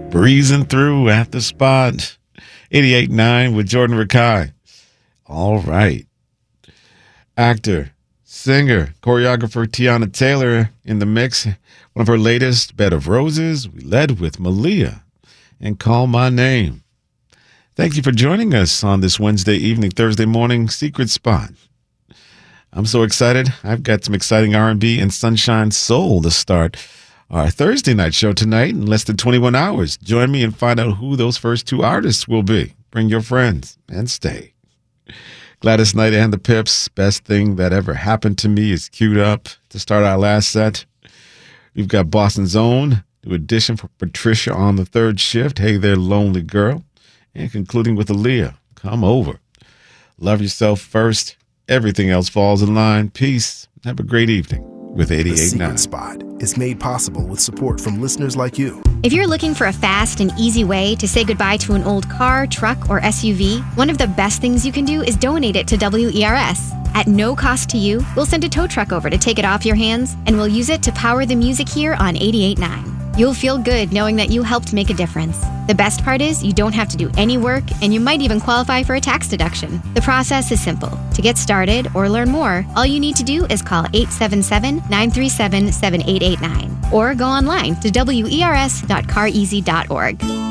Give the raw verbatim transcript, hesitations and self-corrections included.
breezing through at the spot. eighty-eight point nine with Jordan Rakai. All right. Actor, singer, choreographer Tiana Taylor in the mix. One of her latest, Bed of Roses. We led with Malia and Call My Name. Thank you for joining us on this Wednesday evening, Thursday morning Secret Spot. I'm so excited. I've got some exciting R and B and Sunshine Soul to start our Thursday night show tonight in less than twenty-one hours. Join me and find out who those first two artists will be. Bring your friends and stay. Gladys Knight and the Pips, Best Thing That Ever Happened to Me is queued up to start our last set. We've got Boston's Own, new edition for Patricia on the third shift. Hey there, lonely girl. And concluding with Aaliyah, Come Over. Love yourself first. Everything else falls in line. Peace. Have a great evening with eighty-eight point nine. The Secret Spot is made possible with support from listeners like you. If you're looking for a fast and easy way to say goodbye to an old car, truck, or S U V, one of the best things you can do is donate it to W E R S. At no cost to you, we'll send a tow truck over to take it off your hands, and we'll use it to power the music here on eighty-eight point nine. You'll feel good knowing that you helped make a difference. The best part is you don't have to do any work, and you might even qualify for a tax deduction. The process is simple. To get started or learn more, all you need to do is call eight seven seven, nine three seven, seven eight eight nine or go online to W E R S dot car easy dot org.